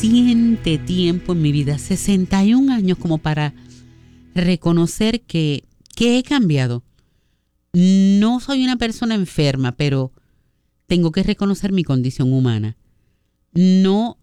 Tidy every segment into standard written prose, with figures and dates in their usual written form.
suficiente tiempo en mi vida, 61 años, como para reconocer que he cambiado. No soy una persona enferma, pero tengo que reconocer mi condición humana. No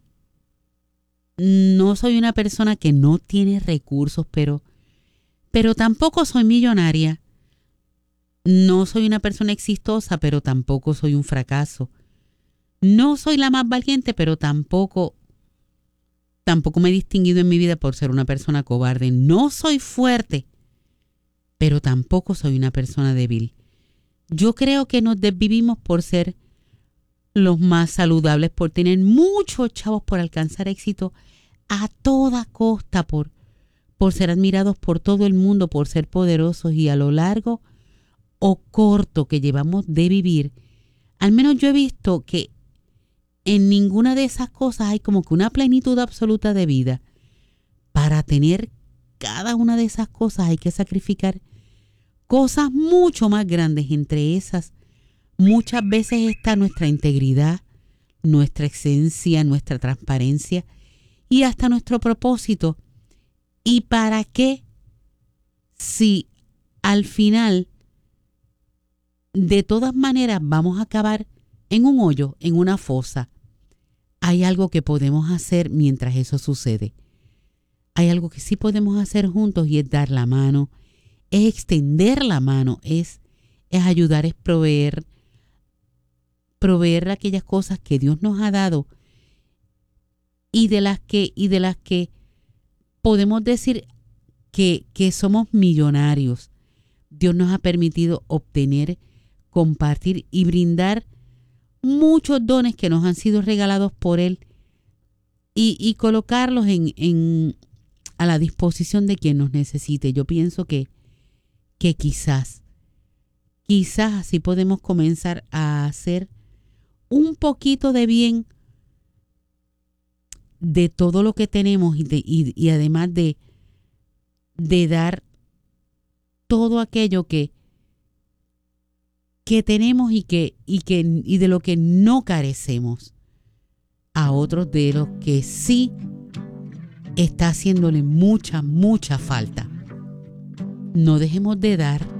soy una persona que no tiene recursos, pero tampoco soy millonaria. No soy una persona exitosa, pero tampoco soy un fracaso. No soy la más valiente, pero tampoco me he distinguido en mi vida por ser una persona cobarde. No soy fuerte, pero tampoco soy una persona débil. Yo creo que nos desvivimos por ser los más saludables, por tener muchos chavos, por alcanzar éxito a toda costa, por ser admirados por todo el mundo, por ser poderosos, y a lo largo o corto que llevamos de vivir, al menos yo he visto que en ninguna de esas cosas hay como que una plenitud absoluta de vida. Para tener cada una de esas cosas hay que sacrificar cosas mucho más grandes. Entre esas, muchas veces está nuestra integridad, nuestra esencia, nuestra transparencia y hasta nuestro propósito. ¿Y para qué? Si al final, de todas maneras, vamos a acabar en un hoyo, en una fosa. Hay algo que podemos hacer mientras eso sucede. Hay algo que sí podemos hacer juntos, y es dar la mano, es extender la mano, es ayudar, es proveer aquellas cosas que Dios nos ha dado y de las que podemos decir que somos millonarios. Dios nos ha permitido obtener, compartir y brindar muchos dones que nos han sido regalados por Él, y colocarlos a la disposición de quien nos necesite. Yo pienso que quizás así podemos comenzar a hacer un poquito de bien de todo lo que tenemos, y además de dar todo aquello que tenemos y de lo que no carecemos a otros, de los que sí está haciéndole mucha falta. No dejemos de dar,